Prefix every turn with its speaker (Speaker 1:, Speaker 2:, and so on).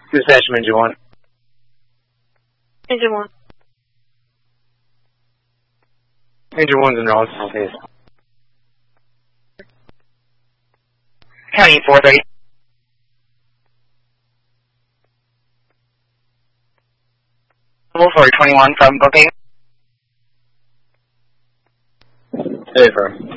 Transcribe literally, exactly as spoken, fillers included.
Speaker 1: Dispatch Engine one.
Speaker 2: Engine one.
Speaker 1: Engine one's in Raleigh, southeast.
Speaker 3: County four thirty. four twenty-one from booking.
Speaker 1: Hey, firm.